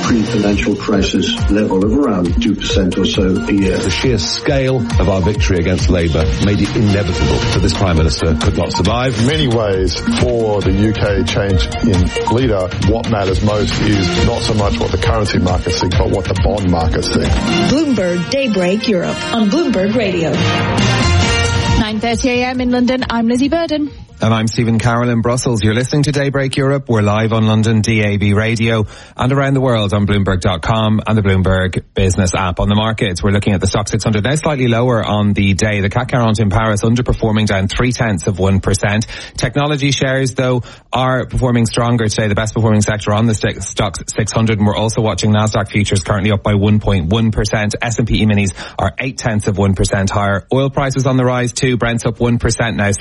pre-financial crisis level of around 2% or so a year. The sheer scale of our victory against Labour made it inevitable that this Prime Minister could not survive. In many ways, for the UK change in leader, what matters most is not so much what the currency markets think, but what the bond markets think. Bloomberg Daybreak Europe on Bloomberg Radio. 9:30 a.m. in London. I'm Lizzie Burden. And I'm Stephen Carroll in Brussels. You're listening to Daybreak Europe. We're live on London DAB radio and around the world on Bloomberg.com and the Bloomberg Business app. On the markets, we're looking at the Stock 600, now slightly lower on the day. The CAC 40 in Paris underperforming, down 0.3%. Technology shares, though, are performing stronger today, the best performing sector on the Stock 600. And we're also watching Nasdaq futures currently up by 1.1%. S&P E-minis are 0.8% higher. Oil prices on the rise too. Brent's up 1% now,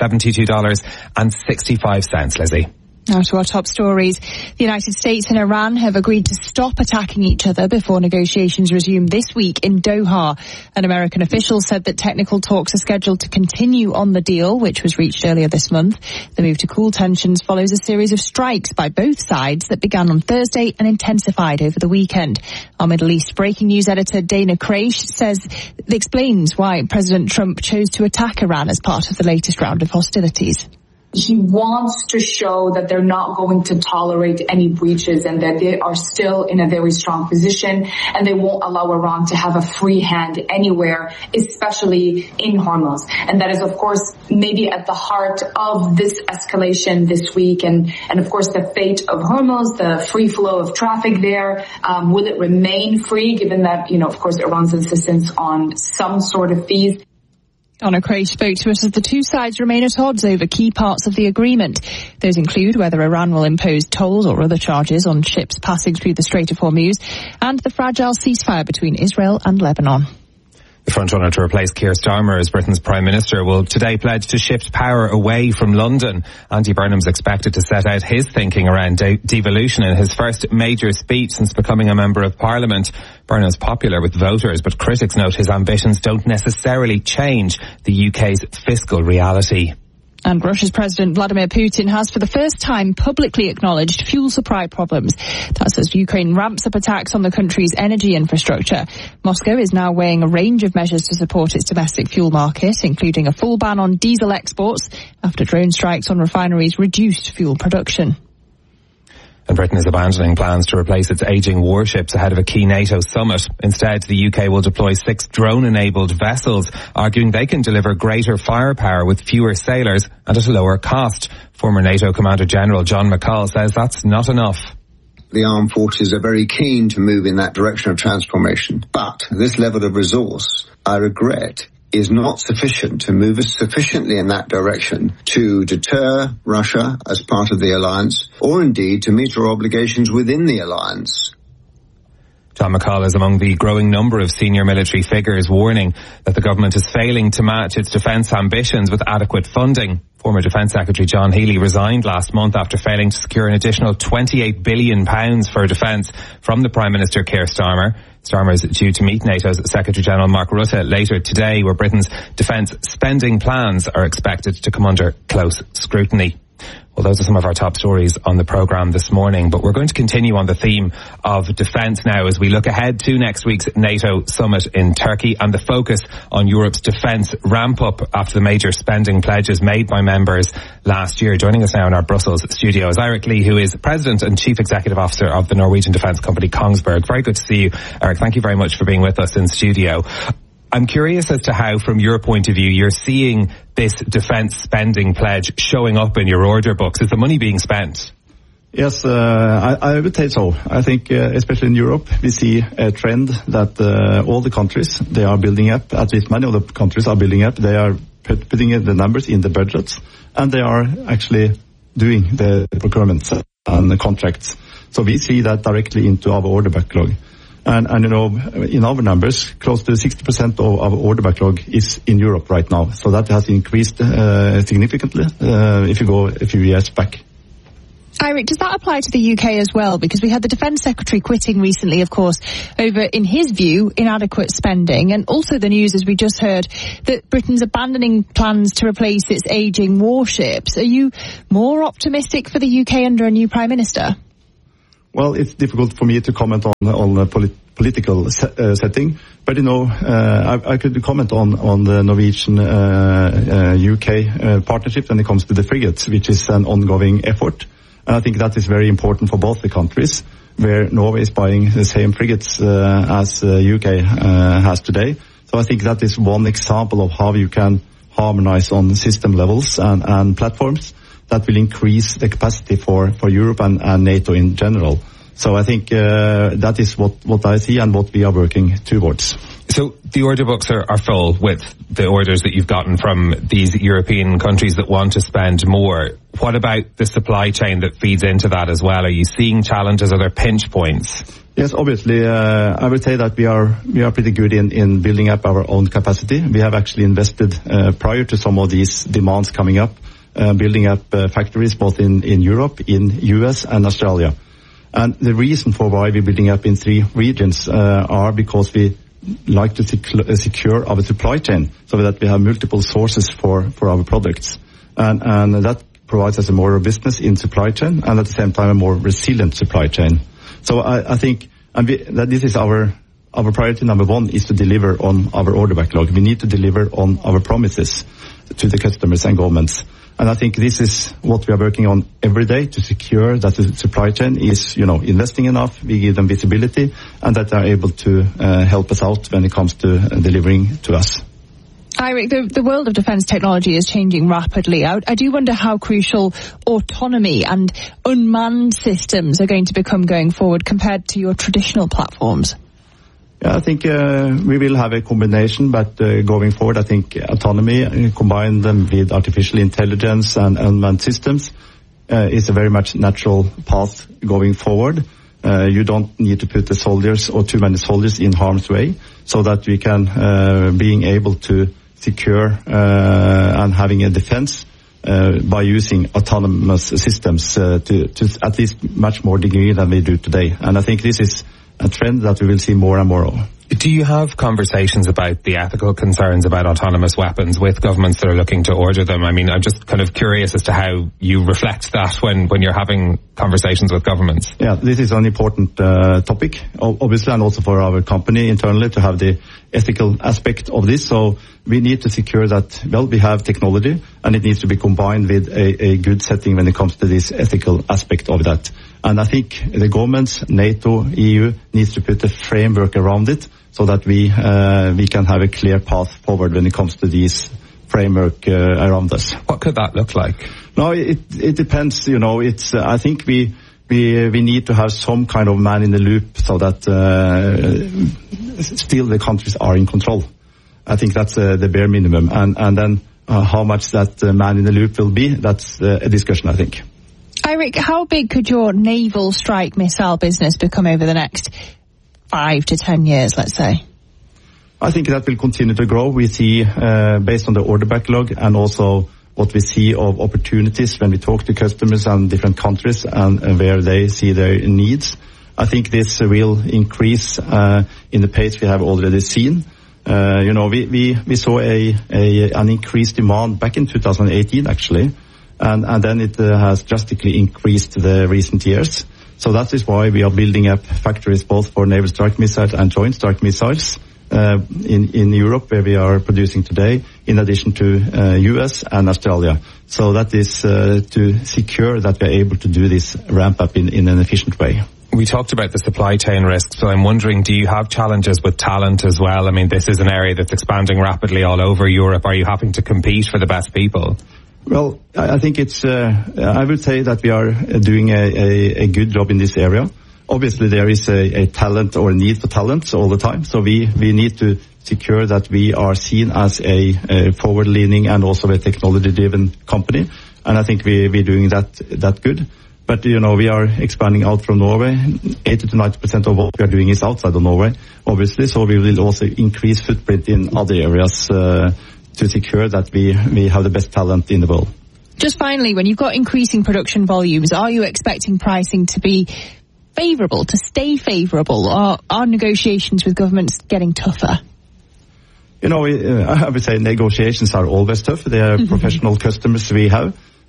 $72.65, Lizzie. Now to our top stories. The United States and Iran have agreed to stop attacking each other before negotiations resume this week in Doha. An American official said that technical talks are scheduled to continue on the deal, which was reached earlier this month. The move to cool tensions follows a series of strikes by both sides that began on Thursday and intensified over the weekend. Our Middle East breaking news editor Dana Kraish explains why President Trump chose to attack Iran as part of the latest round of hostilities. He wants to show that they're not going to tolerate any breaches and that they are still in a very strong position and they won't allow Iran to have a free hand anywhere, especially in Hormuz. And that is, of course, maybe at the heart of this escalation this week and of course, the fate of Hormuz, the free flow of traffic there. Will it remain free given that, of course, Iran's insistence on some sort of fees? Donna Kraish spoke to us as the two sides remain at odds over key parts of the agreement. Those include whether Iran will impose tolls or other charges on ships passing through the Strait of Hormuz and the fragile ceasefire between Israel and Lebanon. The frontrunner to replace Keir Starmer as Britain's Prime Minister will today pledge to shift power away from London. Andy Burnham's expected to set out his thinking around devolution in his first major speech since becoming a Member of Parliament. Burnham's popular with voters, but critics note his ambitions don't necessarily change the UK's fiscal reality. And Russia's President Vladimir Putin has for the first time publicly acknowledged fuel supply problems. That's as Ukraine ramps up attacks on the country's energy infrastructure. Moscow is now weighing a range of measures to support its domestic fuel market, including a full ban on diesel exports after drone strikes on refineries reduced fuel production. And Britain is abandoning plans to replace its ageing warships ahead of a key NATO summit. Instead, the UK will deploy 6 drone-enabled vessels, arguing they can deliver greater firepower with fewer sailors and at a lower cost. Former NATO Commander-General John McCall says that's not enough. The armed forces are very keen to move in that direction of transformation, but this level of resource, I regret, is not sufficient to move us sufficiently in that direction to deter Russia as part of the alliance, or indeed to meet our obligations within the alliance. John McCall is among the growing number of senior military figures warning that the government is failing to match its defence ambitions with adequate funding. Former Defence Secretary John Healey resigned last month after failing to secure an additional £28 billion for defence from the Prime Minister Keir Starmer. Starmer is due to meet NATO's Secretary-General Mark Rutte later today, where Britain's defence spending plans are expected to come under close scrutiny. Well, those are some of our top stories on the programme this morning, but we're going to continue on the theme of defence now as we look ahead to next week's NATO summit in Turkey and the focus on Europe's defence ramp-up after the major spending pledges made by members last year. Joining us now in our Brussels studio is Eric Lee, who is President and Chief Executive Officer of the Norwegian defence company Kongsberg. Very good to see you, Eric. Thank you very much for being with us in studio. I'm curious as to how, from your point of view, you're seeing this defence spending pledge showing up in your order books. Is the money being spent? Yes, I would say so. I think, especially in Europe, we see a trend that all the countries, they are building up, at least many of the countries are building up. They are putting in the numbers in the budgets, and they are actually doing the procurements and the contracts. So we see that directly into our order backlog. And in our numbers, close to 60% of our order backlog is in Europe right now. So that has increased significantly if you go a few years back. Eric, does that apply to the UK as well? Because we had the Defence Secretary quitting recently, of course, over, in his view, inadequate spending. And also the news, as we just heard, that Britain's abandoning plans to replace its ageing warships. Are you more optimistic for the UK under a new Prime Minister? Well, it's difficult for me to comment on a political setting, but I could comment on the Norwegian UK partnership when it comes to the frigates, which is an ongoing effort. And I think that is very important for both the countries, where Norway is buying the same frigates as UK has today. So I think that is one example of how you can harmonize on system levels and platforms that will increase the capacity for Europe and NATO in general. So I think that is what I see and what we are working towards. So the order books are full with the orders that you've gotten from these European countries that want to spend more. What about the supply chain that feeds into that as well? Are you seeing challenges? Are there pinch points? Yes, obviously, I would say that we are pretty good in building up our own capacity. We have actually invested prior to some of these demands coming up, building up factories both in Europe, in US and Australia. And the reason for why we're building up in 3 regions are because we like to secure our supply chain so that we have multiple sources for our products. And that provides us a more robustness in supply chain and at the same time a more resilient supply chain. So I think that this is our priority number 1 is to deliver on our order backlog. We need to deliver on our promises to the customers and governments. And I think this is what we are working on every day to secure that the supply chain is, investing enough, we give them visibility, and that they are able to help us out when it comes to delivering to us. Eirik, the world of defence technology is changing rapidly. I do wonder how crucial autonomy and unmanned systems are going to become going forward compared to your traditional platforms. Yeah, I think we will have a combination, but going forward, I think autonomy, combine them with artificial intelligence and unmanned systems, is a very much natural path going forward. You don't need to put the soldiers or too many soldiers in harm's way, so that we can being able to secure and having a defense by using autonomous systems to at least much more degree than we do today. And I think this is a trend that we will see more and more of. Do you have conversations about the ethical concerns about autonomous weapons with governments that are looking to order them? I mean, I'm just kind of curious as to how you reflect that when you're having conversations with governments. Yeah, this is an important topic, obviously, and also for our company internally to have the ethical aspect of this. So we need to secure that, we have technology, and it needs to be combined with a good setting when it comes to this ethical aspect of that. And I think the governments, NATO, EU, needs to put a framework around it so that we can have a clear path forward when it comes to these framework around us. What could that look like? No, it depends. I think we need to have some kind of man in the loop so that still the countries are in control. I think that's the bare minimum. And then how much that man in the loop will be, that's a discussion, I think. Eirik, how big could your naval strike missile business become over the next 5 to 10 years, let's say? I think that will continue to grow. We see, based on the order backlog and also what we see of opportunities when we talk to customers and different countries and where they see their needs. I think this will increase in the pace we have already seen. We saw an increased demand back in 2018, actually. And then it has drastically increased the recent years. So that is why we are building up factories both for naval strike missiles and joint strike missiles in Europe, where we are producing today, in addition to US and Australia. So that is to secure that we are able to do this ramp up in an efficient way. We talked about the supply chain risks, so I'm wondering, do you have challenges with talent as well? I mean, this is an area that's expanding rapidly all over Europe. Are you having to compete for the best people? Well, I think I would say that we are doing a good job in this area. Obviously, there is a talent or a need for talent all the time. So we need to secure that we are seen as a forward-leaning and also a technology-driven company. And I think we're doing that good. But, we are expanding out from Norway. 80 to 90% of what we are doing is outside of Norway, obviously. So we will also increase footprint in other areas to secure that we have the best talent in the world. Just finally, when you've got increasing production volumes, are you expecting pricing to be favourable, to stay favourable, or are negotiations with governments getting tougher? I would say negotiations are always tough. They are professional customers we have.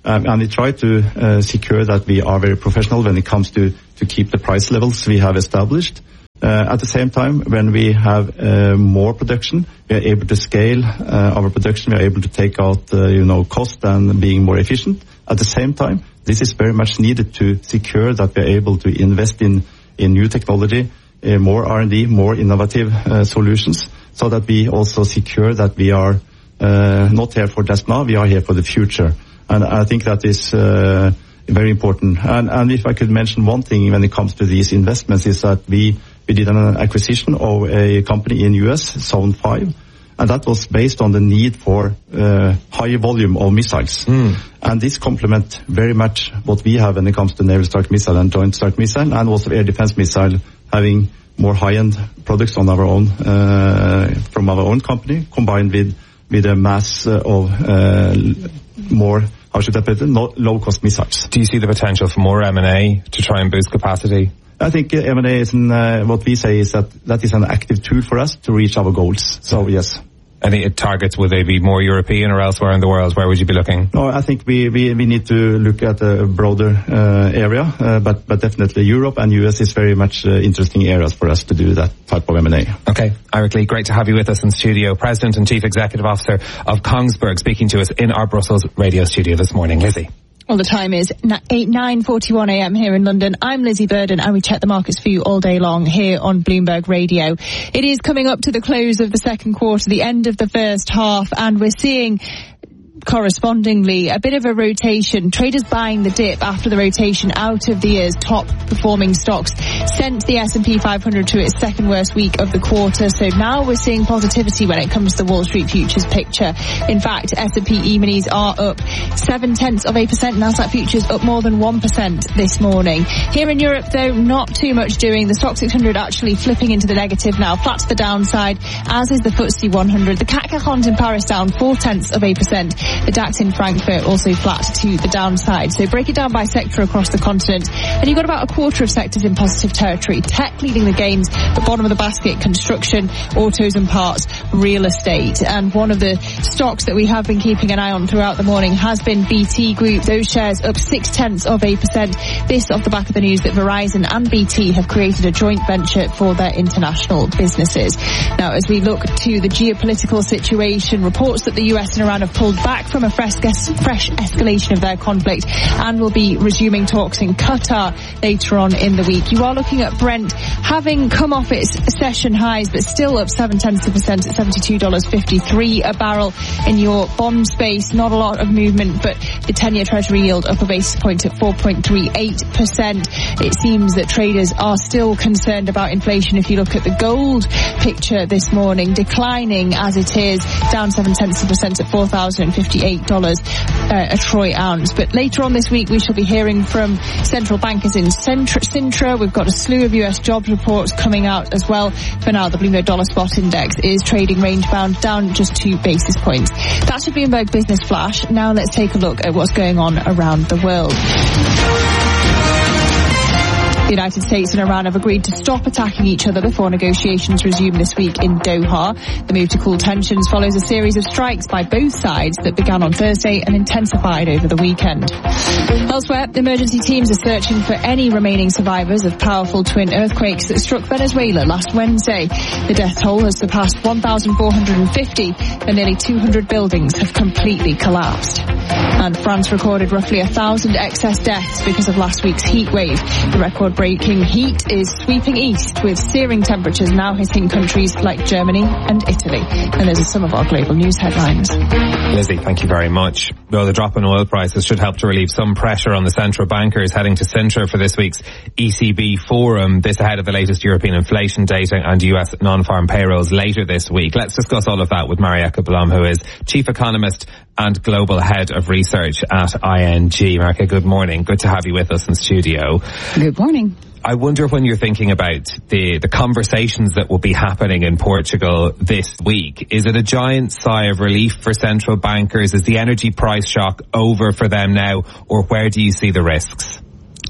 And we try to secure that we are very professional when it comes to keep the price levels we have established. At the same time, when we have more production, we are able to scale our production. We are able to take out, cost and being more efficient. At the same time, this is very much needed to secure that we are able to invest in new technology, more R&D, more innovative solutions, so that we also secure that we are not here for just now, we are here for the future. And I think that is very important. And if I could mention one thing when it comes to these investments, is that we did an acquisition of a company in US, Zone 5, and that was based on the need for high volume of missiles. And this complement very much what we have when it comes to Naval Strike Missile and Joint Strike Missile, and also air defense missile, having more high-end products on our own, from our own company, combined with a mass of more, how should I put it, low-cost missiles. Do you see the potential for more M&A to try and boost capacity? I think M&A is what we say is that is an active tool for us to reach our goals. So yes. Any targets, would they be more European or elsewhere in the world? Where would you be looking? No, I think we need to look at a broader area, but definitely Europe and US is very much interesting areas for us to do that type of M&A. Okay, Eirik Lie, great to have you with us in studio. President and Chief Executive Officer of Kongsberg, speaking to us in our Brussels radio studio this morning. Lizzie. Well, the time is 9:41 a.m. here in London. I'm Lizzie Burden, and we check the markets for you all day long here on Bloomberg Radio. It is coming up to the close of the second quarter, the end of the first half, and we're seeing correspondingly a bit of a rotation. Traders buying the dip after the rotation out of the year's top performing stocks sent the S&P 500 to its second worst week of the quarter. So now we're seeing positivity when it comes to the Wall Street futures picture. In fact, S&P E-minis are up 0.7%. Nasdaq futures up more than 1% this morning. Here in Europe, though, not too much doing. The Stock 600 actually flipping into the negative now, flat to the downside, as is the FTSE 100. The CAC 40 in Paris down 0.4%. The DAX in Frankfurt also flat to the downside. So break it down by sector across the continent, and you've got about a quarter of sectors in positive territory. Tech leading the gains, the bottom of the basket, construction, autos and parts, real estate. And one of the stocks that we have been keeping an eye on throughout the morning has been BT Group. Those shares up 0.6%. This off the back of the news that Verizon and BT have created a joint venture for their international businesses. Now, as we look to the geopolitical situation, reports that the US and Iran have pulled back from a fresh escalation of their conflict and will be resuming talks in Qatar later on in the week. You are looking at Brent having come off its session highs, but still up 0.7% at $72.53 a barrel. In your bond space, not a lot of movement, but the 10-year Treasury yield up a basis point at 4.38%. It seems that traders are still concerned about inflation. If you look at the gold picture this morning, declining as it is, down 0.7% at $4,058 a troy ounce. But later on this week, we shall be hearing from central bankers in Sintra. We've got a slew of US jobs reports coming out as well. For now, the Bloomberg Dollar Spot Index is trading range bound, down just 2 basis points. That's your Bloomberg Business Flash. Now let's take a look at what's going on around the world. The United States and Iran have agreed to stop attacking each other before negotiations resume this week in Doha. The move to cool tensions follows a series of strikes by both sides that began on Thursday and intensified over the weekend. Elsewhere, emergency teams are searching for any remaining survivors of powerful twin earthquakes that struck Venezuela last Wednesday. The death toll has surpassed 1,450 and nearly 200 buildings have completely collapsed. And France recorded roughly 1,000 excess deaths because of last week's heat wave. The record-breaking heat is sweeping east, with searing temperatures now hitting countries like Germany and Italy. And those are some of our global news headlines. Lizzie, thank you very much. Well, the drop in oil prices should help to relieve some pressure on the central bankers heading to Sintra for this week's ECB forum. This ahead of the latest European inflation data and US non-farm payrolls later this week. Let's discuss all of that with Marieke Blom, who is Chief Economist and Global Head of Research at ING. Marieke, good morning. Good to have you with us in studio. Good morning. I wonder, when you're thinking about the conversations that will be happening in Portugal this week, is it a giant sigh of relief for central bankers? Is the energy price shock over for them now, or where do you see the risks?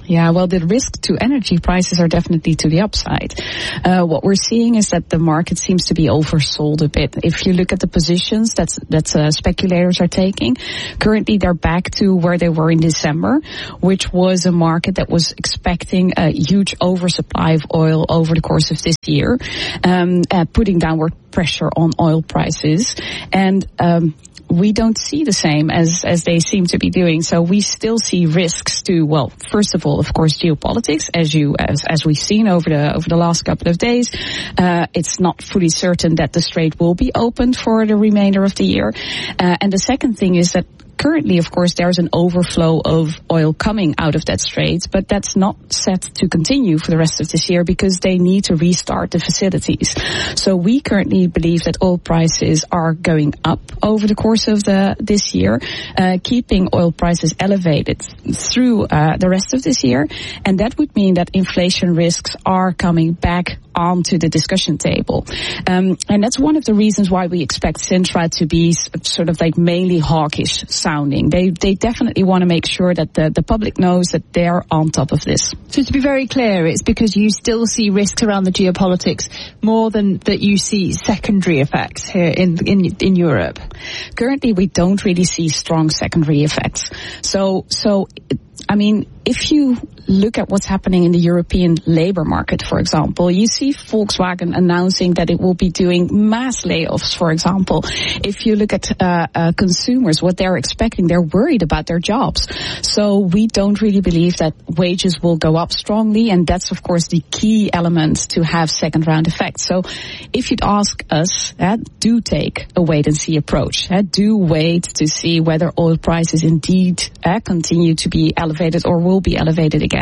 Yeah, well, the risk to energy prices are definitely to the upside. What we're seeing is that the market seems to be oversold a bit. If you look at the positions that speculators are taking, currently they're back to where they were in December, which was a market that was expecting a huge oversupply of oil over the course of this year, putting downward pressure on oil prices. And we don't see the same as they seem to be doing. So we still see risks to, well, first of all, of course, geopolitics, as we've seen over the last couple of days. It's not fully certain that the strait will be opened for the remainder of the year. And the second thing is that currently, of course, there's an overflow of oil coming out of that strait, but that's not set to continue for the rest of this year because they need to restart the facilities. So we currently believe that oil prices are going up over the course of this year, keeping oil prices elevated through the rest of this year. And that would mean that inflation risks are coming back onto the discussion table. And that's one of the reasons why we expect Sintra to be sort of like mainly hawkish sounding. They definitely want to make sure that the public knows that they're on top of this. So to be very clear, it's because you still see risks around the geopolitics more than that you see secondary effects here in Europe. Currently, we don't really see strong secondary effects. So I mean, if you look at what's happening in the European labor market, for example, you see Volkswagen announcing that it will be doing mass layoffs, for example. If you look at consumers, what they're expecting, they're worried about their jobs. So we don't really believe that wages will go up strongly, and that's, of course, the key element to have second-round effects. So if you'd ask us, do take a wait-and-see approach. Do wait to see whether oil prices indeed continue to be elevated or will be elevated again.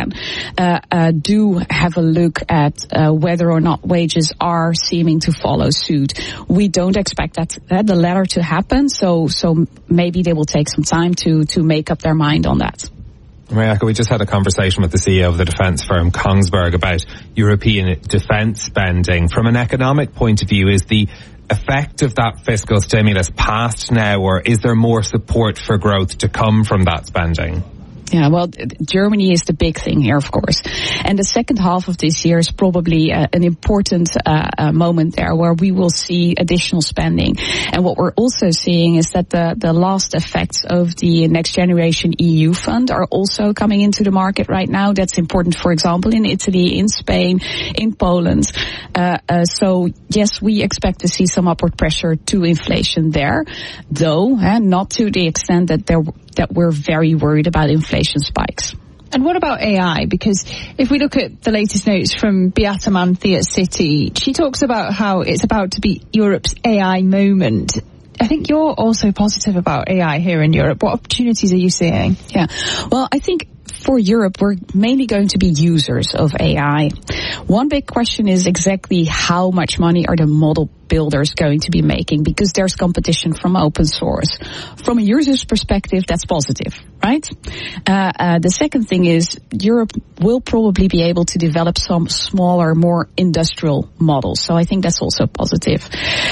Do have a look at whether or not wages are seeming to follow suit. We don't expect the latter to happen, so maybe they will take some time to make up their mind on that. Mariaka, we just had a conversation with the CEO of the defence firm Kongsberg about European defence spending. From an economic point of view, is the effect of that fiscal stimulus past now, or is there more support for growth to come from that spending? Yeah, well, Germany is the big thing here, of course. And the second half of this year is probably an important moment there where we will see additional spending. And what we're also seeing is that the last effects of the Next Generation EU fund are also coming into the market right now. That's important, for example, in Italy, in Spain, in Poland. So, yes, we expect to see some upward pressure to inflation there, though not to the extent that we're very worried about inflation spikes. And what about AI? Because if we look at the latest notes from Beata Manthi at Citi, she talks about how it's about to be Europe's AI moment. I think you're also positive about AI here in Europe. What opportunities are you seeing? Yeah, well, I think for Europe, we're mainly going to be users of AI. One big question is exactly how much money are the model builders going to be making, because there's competition from open source. From a user's perspective, that's positive, right? The second thing is Europe will probably be able to develop some smaller, more industrial models. So I think that's also positive.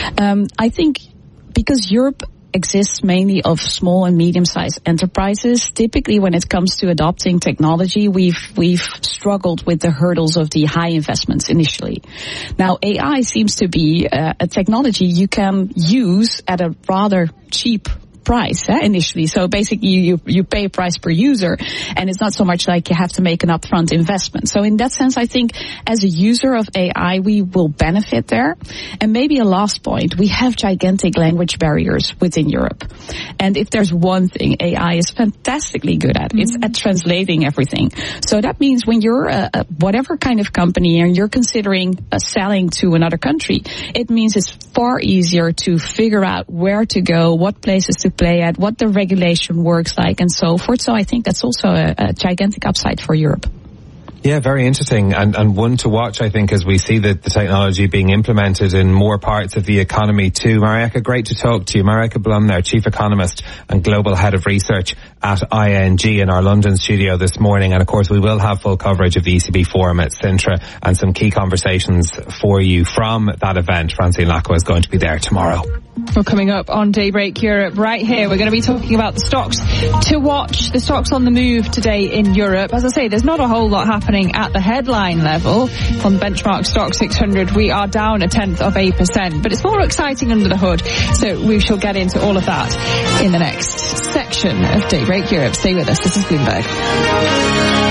I think because Europe exists mainly of small and medium-sized enterprises, typically when it comes to adopting technology, we've struggled with the hurdles of the high investments initially. Now, AI seems to be a technology you can use at a rather cheap price initially. So basically you pay a price per user, and it's not so much like you have to make an upfront investment. So in that sense, I think as a user of AI, we will benefit there. And maybe a last point, we have gigantic language barriers within Europe. And if there's one thing AI is fantastically good at, it's at translating everything. So that means when you're whatever kind of company and you're considering selling to another country, it means it's far easier to figure out where to go, what places to play at, what the regulation works like, and so forth. So I think that's also a gigantic upside for Europe. Yeah, very interesting, and one to watch, I think, as we see the technology being implemented in more parts of the economy too. Marieke, great to talk to you. Marieke Blum there, Chief Economist and Global Head of Research at ING in our London studio this morning. And of course, we will have full coverage of the ECB forum at Sintra and some key conversations for you from that event. Francine Lacqua is going to be there tomorrow. Well, coming up on Daybreak Europe, right here, we're going to be talking about the stocks to watch, the stocks on the move today in Europe. As I say, there's not a whole lot happening at the headline level. On benchmark stock 600, we are down 0.1%, but it's more exciting under the hood. So we shall get into all of that in the next section of Daybreak Europe. Stay with us. This is Bloomberg.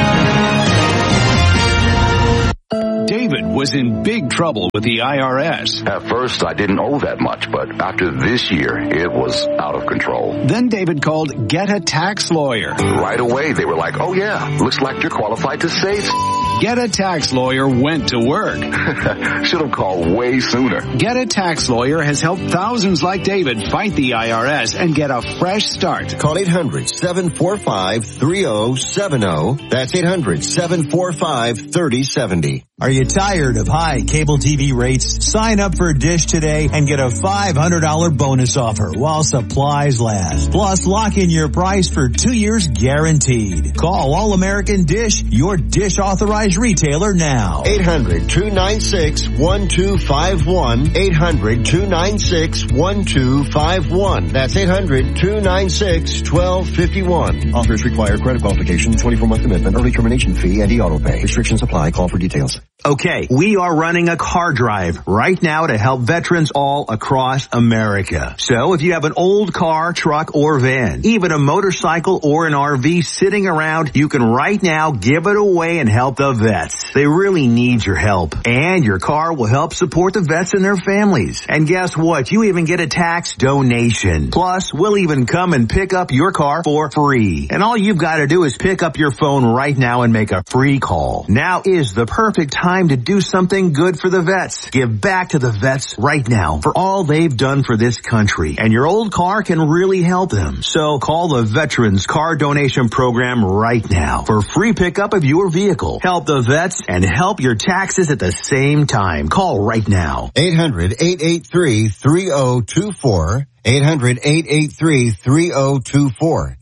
David was in big trouble with the IRS. At first, I didn't owe that much, but after this year, it was out of control. Then David called Get a Tax Lawyer. Right away, they were like, oh yeah, looks like you're qualified to save. Get a Tax Lawyer went to work. Should have called way sooner. Get a Tax Lawyer has helped thousands like David fight the IRS and get a fresh start. Call 800-745-3070. That's 800-745-3070. Are you tired of high cable TV rates? Sign up for Dish today and get a $500 bonus offer while supplies last. Plus, lock in your price for 2 years guaranteed. Call All American Dish, your Dish authorized retailer now. 800-296-1251. 800-296-1251. That's 800-296-1251. Offers require credit qualification, 24-month commitment, early termination fee, and e-auto pay. Restrictions apply. Call for details. Okay, we are running a car drive right now to help veterans all across America. So if you have an old car, truck, or van, even a motorcycle or an RV sitting around, you can right now give it away and help the vets. They really need your help. And your car will help support the vets and their families. And guess what? You even get a tax donation. Plus, we'll even come and pick up your car for free. And all you've got to do is pick up your phone right now and make a free call. Now is the perfect time to do something good for the vets. Give back to the vets right now for all they've done for this country. And your old car can really help them. So call the Veterans Car Donation Program right now for free pickup of your vehicle. Help the vets and help your taxes at the same time. Call right now. 800-883-3024. 800-883-3024.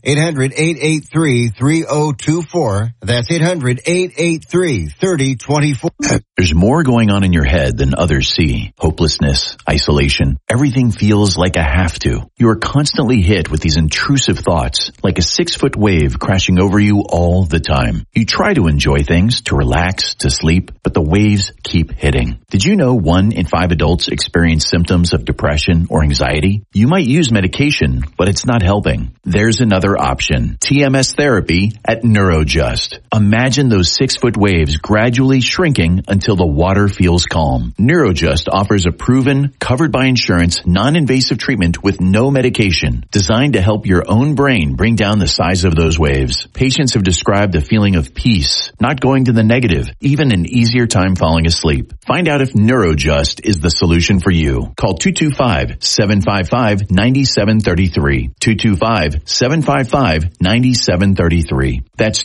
800-883-3024. That's 800-883-3024. There's more going on in your head than others see. Hopelessness, isolation. Everything feels like a have to. You are constantly hit with these intrusive thoughts, like a 6-foot wave crashing over you all the time. You try to enjoy things, to relax, to sleep, but the waves keep hitting. Did you know 1 in 5 adults experience symptoms of depression or anxiety? You might use medication, but it's not helping. There's another option. TMS therapy at Neurojust. Imagine those 6-foot waves gradually shrinking until the water feels calm. Neurojust offers a proven, covered by insurance, non-invasive treatment with no medication, designed to help your own brain bring down the size of those waves. Patients have described a feeling of peace, not going to the negative, even an easier time falling asleep. Find out if Neurojust is the solution for you. Call 225-755-9733. 225-755-9733. That's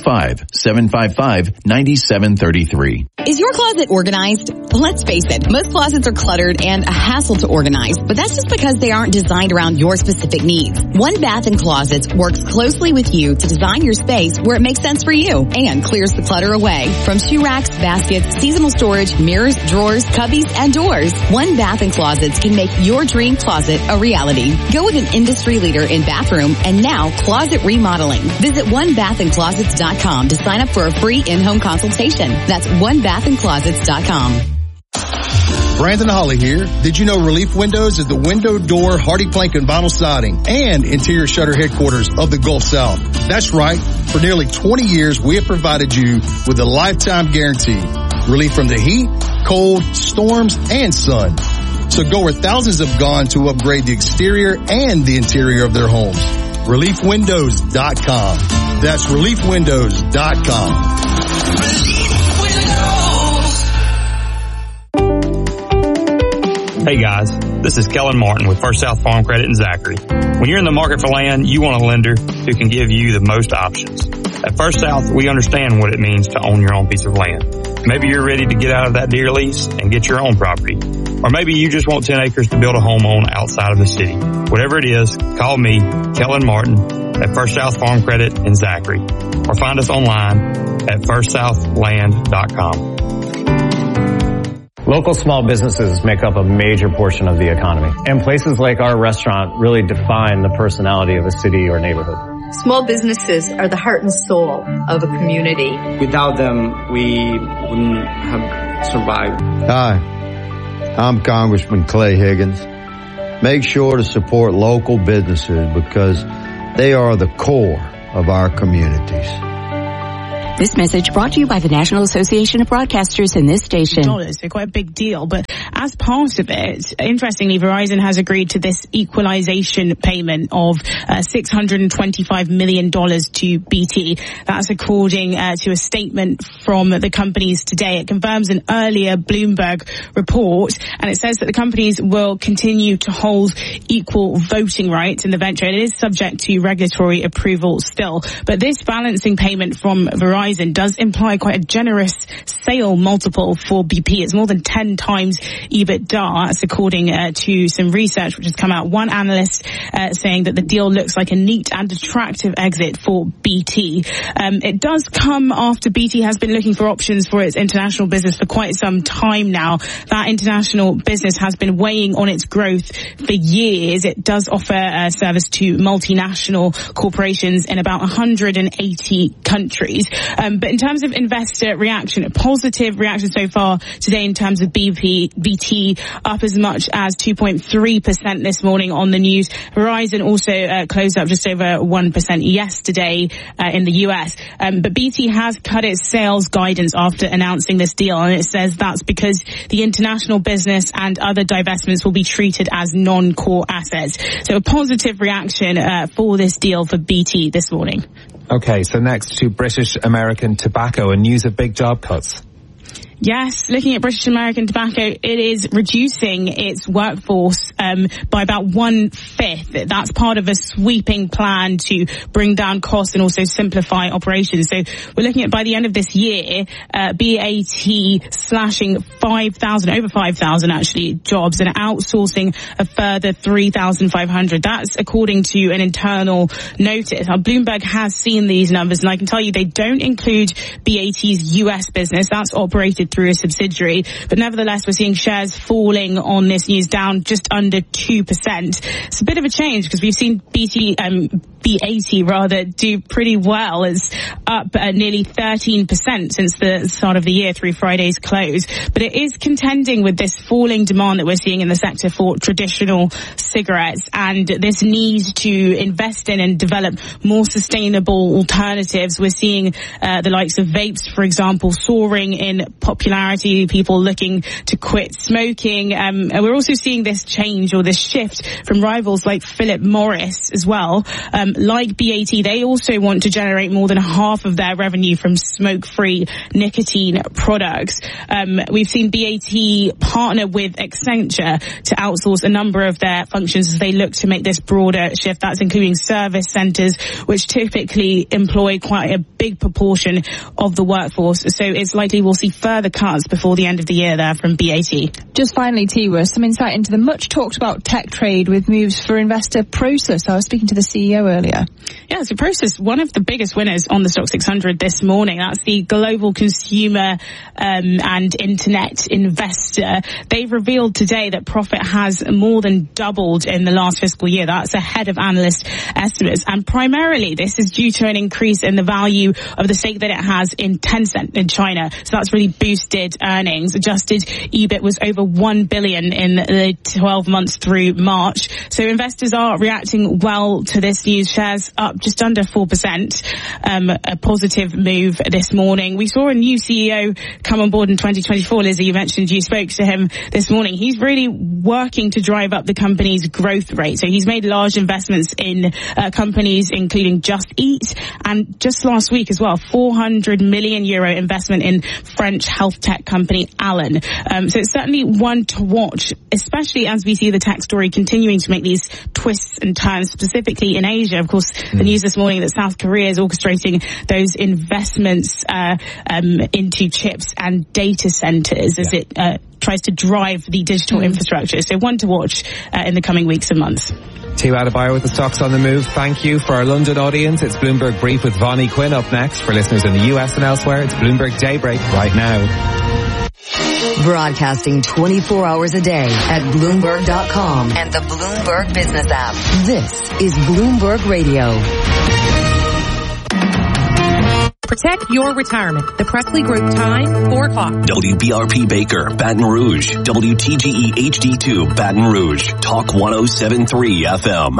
225-755-9733. Is your closet organized? Let's face it, most closets are cluttered and a hassle to organize, but that's just because they aren't designed around your specific needs. One Bath & Closets works closely with you to design your space where it makes sense for you and clears the clutter away. From shoe racks, baskets, seasonal storage, mirrors, drawers, cubbies, and doors, One Bath & Closets can make your dream closet a reality. Go with an industry leader in bathroom and now closet remodeling. Visit OneBathAndClosets.com to sign up for a free in-home consultation. That's OneBathAndClosets.com. Brandon Holly here. Did you know Relief Windows is the window, door, hardy plank, and vinyl siding and interior shutter headquarters of the Gulf South? That's right. For nearly 20 years, we have provided you with a lifetime guarantee. Relief from the heat, cold, storms, and sun. So go where thousands have gone to upgrade the exterior and the interior of their homes. ReliefWindows.com. That's ReliefWindows.com. Hey guys, this is Kellen Martin with First South Farm Credit in Zachary. When you're in the market for land, you want a lender who can give you the most options. At First South, we understand what it means to own your own piece of land. Maybe you're ready to get out of that deer lease and get your own property. Or maybe you just want 10 acres to build a home on outside of the city. Whatever it is, call me, Kellen Martin, at First South Farm Credit in Zachary. Or find us online at firstsouthland.com. Local small businesses make up a major portion of the economy, and places like our restaurant really define the personality of a city or neighborhood. Small businesses are the heart and soul of a community. Without them, we wouldn't have survived. Hi, I'm Congressman Clay Higgins. Make sure to support local businesses because they are the core of our communities. This message brought to you by the National Association of Broadcasters and this station. So quite a big deal. But as part of it, interestingly, Verizon has agreed to this equalization payment of $625 million to BT. That's according to a statement from the companies today. It confirms an earlier Bloomberg report, and it says that the companies will continue to hold equal voting rights in the venture. It is subject to regulatory approval still. But this balancing payment from Verizon does imply quite a generous sale multiple for BP. It's more than 10 times EBITDA. That's according to some research which has come out. One analyst saying that the deal looks like a neat and attractive exit for BT. It does come after BT has been looking for options for its international business for quite some time now. That international business has been weighing on its growth for years. It does offer service to multinational corporations in about 180 countries. But in terms of investor reaction, a positive reaction so far today in terms of BT up as much as 2.3% this morning on the news. Verizon also closed up just over 1% yesterday in the US. But BT has cut its sales guidance after announcing this deal, and it says that's because the international business and other divestments will be treated as non-core assets. So a positive reaction for this deal for BT this morning. Okay, so next to British American Tobacco and news of big job cuts. Yes, looking at British American Tobacco, it is reducing its workforce by about 1/5. That's part of a sweeping plan to bring down costs and also simplify operations. So we're looking at by the end of this year, BAT slashing over 5,000 actually jobs and outsourcing a further 3,500. That's according to an internal notice. Now, Bloomberg has seen these numbers, and I can tell you they don't include BAT's US business. That's operated through a subsidiary, but nevertheless we're seeing shares falling on this news, down just under 2%. It's a bit of a change because we've seen BAT do pretty well. It's up nearly 13% since the start of the year through Friday's close, but it is contending with this falling demand that we're seeing in the sector for traditional cigarettes and this need to invest in and develop more sustainable alternatives. We're seeing the likes of vapes, for example, soaring in popularity, people looking to quit smoking. And we're also seeing this change or this shift from rivals like Philip Morris as well. Like BAT, they also want to generate more than half of their revenue from smoke-free nicotine products. We've seen BAT partner with Accenture to outsource a number of their functions as they look to make this broader shift. That's including service centres, which typically employ quite a big proportion of the workforce. So it's likely we'll see further cuts before the end of the year there from BAT. Just finally, Tiwa, some insight into the much talked about tech trade with moves for investor Prosus. I was speaking to the CEO earlier. Yeah, so Prosus, one of the biggest winners on the Stock 600 this morning. That's the global consumer and internet investor. They've revealed today that profit has more than doubled in the last fiscal year. That's ahead of analyst estimates. And primarily this is due to an increase in the value of the stake that it has in Tencent in China. So that's really boosted earnings. Adjusted EBIT was over 1 billion in the 12 months through March. So investors are reacting well to this news. Shares up just under 4%. A positive move this morning. We saw a new CEO come on board in 2024. Lizzie, you mentioned you spoke to him this morning. He's really working to drive up the company's growth rate. So he's made large investments in companies including Just Eat, and just last week as well, €400 million investment in French health health tech company Alan. So it's certainly one to watch, especially as we see the tech story continuing to make these twists and turns, specifically in Asia. Of course, the news this morning that South Korea is orchestrating those investments into chips and data centers as it tries to drive the digital infrastructure. So one to watch in the coming weeks and months. Theo Adebayo with the stocks on the move. Thank you. For our London audience, it's Bloomberg Brief with Vonnie Quinn up next. For listeners in the US and elsewhere, it's Bloomberg Daybreak right now. Broadcasting 24 hours a day at Bloomberg.com and the Bloomberg Business app. This is Bloomberg Radio. Protect your retirement. The Presley Group time, 4 o'clock. WBRP Baker, Baton Rouge. WTGE HD2, Baton Rouge. Talk 107.3 FM.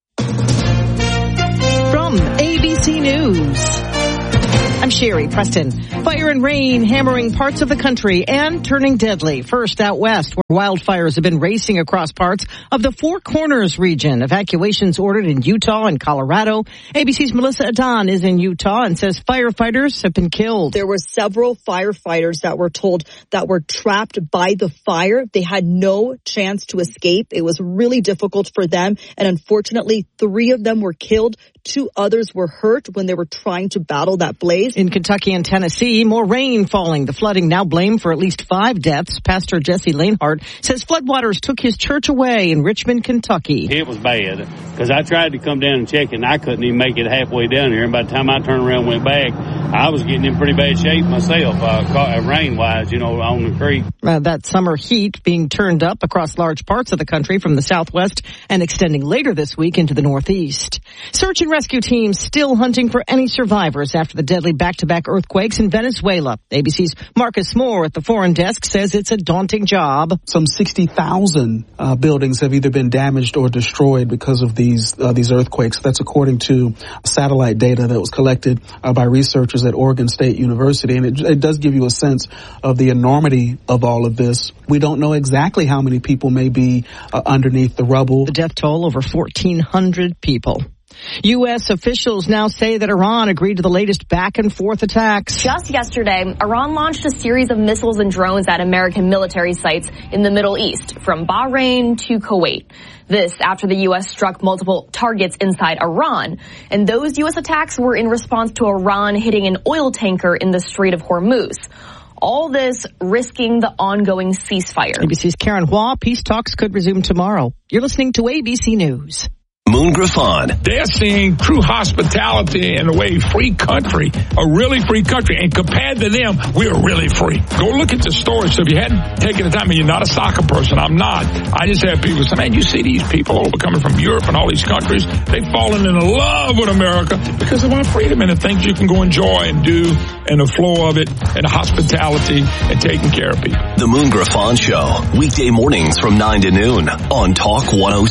From ABC News, I'm Sherry Preston. Fire and rain hammering parts of the country and turning deadly. First out west, where wildfires have been racing across parts of the Four Corners region. Evacuations ordered in Utah and Colorado. ABC's Melissa Adon is in Utah and says firefighters have been killed. There were several firefighters that were told that were trapped by the fire. They had no chance to escape. It was really difficult for them. And unfortunately, 3 of them were killed. 2 others were hurt when they were trying to battle that blaze. In Kentucky and Tennessee, more rain falling. The flooding now blamed for at least 5 deaths. Pastor Jesse Lanehart says floodwaters took his church away in Richmond, Kentucky. It was bad because I tried to come down and check it and I couldn't even make it halfway down here. And by the time I turned around and went back, I was getting in pretty bad shape myself, rain-wise, on the creek. That summer heat being turned up across large parts of the country from the southwest and extending later this week into the northeast. Search and rescue teams still hunting for any survivors after the deadly back-to-back earthquakes in Venezuela. ABC's Marcus Moore at the Foreign Desk says it's a daunting job. Some 60,000 buildings have either been damaged or destroyed because of these earthquakes. That's according to satellite data that was collected by researchers at Oregon State University. And it does give you a sense of the enormity of all of this. We don't know exactly how many people may be underneath the rubble. The death toll over 1,400 people. U.S. officials now say that Iran agreed to the latest back-and-forth attacks. Just yesterday, Iran launched a series of missiles and drones at American military sites in the Middle East, from Bahrain to Kuwait. This after the U.S. struck multiple targets inside Iran. And those U.S. attacks were in response to Iran hitting an oil tanker in the Strait of Hormuz. All this risking the ongoing ceasefire. ABC's Karen Hua. Peace talks could resume tomorrow. You're listening to ABC News. Moon Griffon. They're seeing true hospitality in a way free country, a really free country. And compared to them, we're really free. Go look at the stores. So if you hadn't taken the time, and you're not a soccer person, I'm not. I just have people say, man, you see these people over coming from Europe and all these countries. They've fallen in love with America because of our freedom and the things you can go enjoy and do and the flow of it and the hospitality and taking care of people. The Moon Griffon Show, weekday mornings from 9 to noon on Talk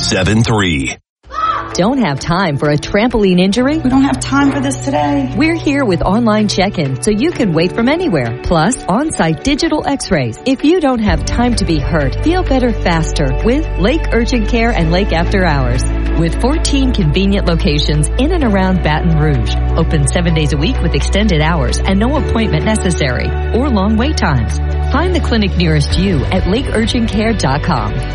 107.3. Don't have time for a trampoline injury? We don't have time for this today. We're here with online check-in so you can wait from anywhere. Plus, on-site digital x-rays. If you don't have time to be hurt, feel better faster with Lake Urgent Care and Lake After Hours. With 14 convenient locations in and around Baton Rouge. Open 7 days a week with extended hours and no appointment necessary or long wait times. Find the clinic nearest you at lakeurgentcare.com.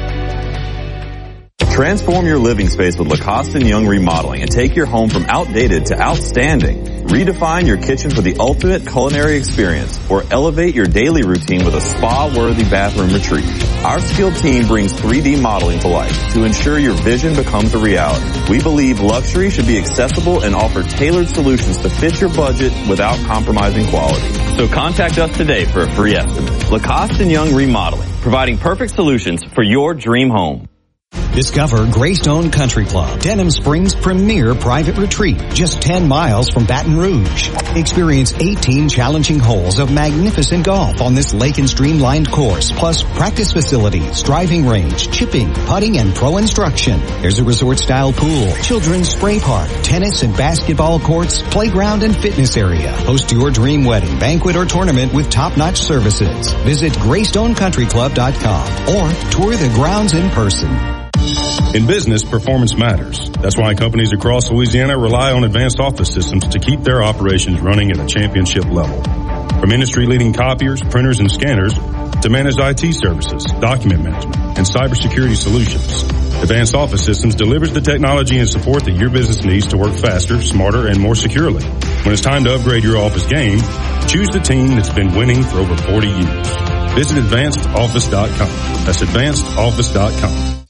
Transform your living space with Lacoste & Young Remodeling and take your home from outdated to outstanding. Redefine your kitchen for the ultimate culinary experience or elevate your daily routine with a spa-worthy bathroom retreat. Our skilled team brings 3D modeling to life to ensure your vision becomes a reality. We believe luxury should be accessible and offer tailored solutions to fit your budget without compromising quality. So contact us today for a free estimate. Lacoste & Young Remodeling, providing perfect solutions for your dream home. Discover Greystone Country Club, Denham Springs' premier private retreat, just 10 miles from Baton Rouge. Experience 18 challenging holes of magnificent golf on this lake and stream-lined course, plus practice facilities, driving range, chipping, putting, and pro instruction. There's a resort-style pool, children's spray park, tennis and basketball courts, playground and fitness area. Host your dream wedding, banquet, or tournament with top-notch services. Visit GreystonecountryClub.com or tour the grounds in person. In business, performance matters. That's why companies across Louisiana rely on advanced office systems to keep their operations running at a championship level. From industry-leading copiers, printers, and scanners to managed IT services, document management, and cybersecurity solutions, Advanced Office Systems delivers the technology and support that your business needs to work faster, smarter, and more securely. When it's time to upgrade your office game, choose the team that's been winning for over 40 years. Visit AdvancedOffice.com. That's AdvancedOffice.com.